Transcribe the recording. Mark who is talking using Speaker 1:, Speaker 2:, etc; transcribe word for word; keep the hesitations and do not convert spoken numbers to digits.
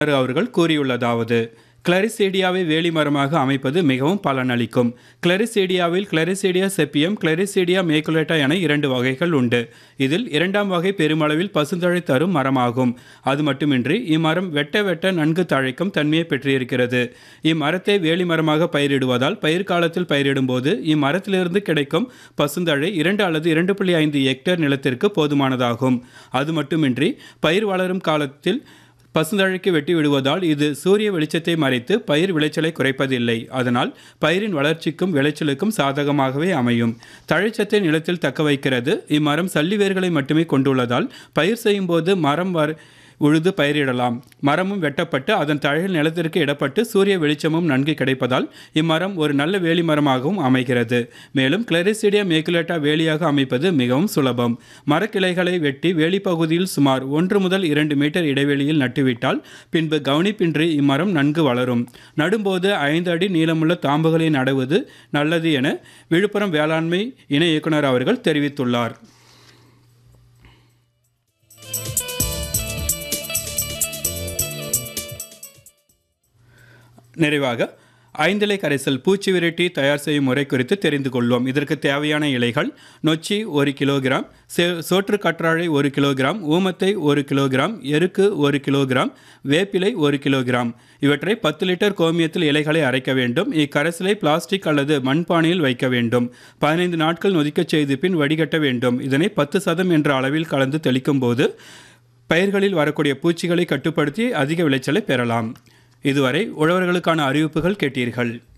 Speaker 1: அவர்கள் கூறியுள்ளதாவது: கிளரிசேடியாவை வேலி மரமாக அமைப்பது மிகவும் பலனளிக்கும். கிளரிசேடியாவில் கிளரிசேடியா செப்பியம், கிளரிசேடியா மேக்குலேட்டா என இரண்டு வகைகள் உண்டு. இதில் இரண்டாம் வகை பெருமளவில் பசுந்தழை தரும் மரமாகும். அது மட்டுமின்றி இம்மரம் வெட்ட வெட்ட நன்கு தழைக்கும் தன்மையை பெற்றிருக்கிறது. இம்மரத்தை வேலி மரமாக பயிரிடுவதால் பயிர் காலத்தில் பயிரிடும்போது இம்மரத்திலிருந்து கிடைக்கும் பசுந்தழை இரண்டு அல்லது இரண்டு புள்ளி ஐந்து ஹெக்டேர் நிலத்திற்கு போதுமானதாகும். அது மட்டுமின்றி பயிர் வளரும் காலத்தில் பசுந்தழைக்கு வெட்டி விடுவதால் இது சூரிய வெளிச்சத்தை மறைத்து பயிர் விளைச்சலை குறைப்பதில்லை. அதனால் பயிரின் வளர்ச்சிக்கும் விளைச்சலுக்கும் சாதகமாகவே அமையும். தழைச்சத்தை நிலத்தில் தக்க வைக்கிறது. இம்மரம் சல்லி வேர்களை மட்டுமே கொண்டுள்ளதால் பயிர் செய்யும் போது மரம் வர உழுது பயிரிடலாம். மரமும் வெட்டப்பட்டு அதன் தழைகள் நிலத்திற்கு இடப்பட்டு சூரிய வெளிச்சமும் நன்கு கிடைப்பதால் இம்மரம் ஒரு நல்ல வேலி மரமாகவும் அமைகிறது. மேலும் கிளரிசேடியா மேக்குலேட்டா வேலியாக அமைப்பது மிகவும் சுலபம். மரக்கிளைகளை வெட்டி வேலிப்பகுதியில் சுமார் ஒன்று முதல் இரண்டு மீட்டர் இடைவெளியில் நட்டுவிட்டால் பின்பு கவனிப்பின்றி இம்மரம் நன்கு வளரும். நடும்போது ஐந்து அடி நீளமுள்ள தாம்புகளை நடுவது நல்லது என விழுப்புரம் வேளாண்மை இணை இயக்குனர் அவர்கள் தெரிவித்துள்ளார். நிறைவாக ஐந்திலை கரைசல் பூச்சி விரட்டி தயார் செய்யும் முறை குறித்து தெரிந்து கொள்வோம். இதற்கு தேவையான இலைகள்: நொச்சி ஒரு கிலோகிராம், சோற்று கற்றாழை ஒரு கிலோகிராம், ஊமத்தை ஒரு கிலோகிராம், எருக்கு ஒரு கிலோகிராம், வேப்பிலை ஒரு கிலோகிராம். இவற்றை பத்து லிட்டர் கோமியத்தில் இலைகளை அரைக்க வேண்டும். இக்கரைசலை பிளாஸ்டிக் அல்லது மண்பானையில் வைக்க வேண்டும். பதினைந்து நாட்கள் நொதிக்கச் செய்து பின் வடிகட்ட வேண்டும். இதனை பத்து சதம் என்ற அளவில் கலந்து தெளிக்கும் போது பயிர்களில் வரக்கூடிய பூச்சிகளை கட்டுப்படுத்தி அதிக விளைச்சலை பெறலாம். இதுவரை உழவர்களுக்கான அறிவிப்புகள் கேட்டீர்கள்.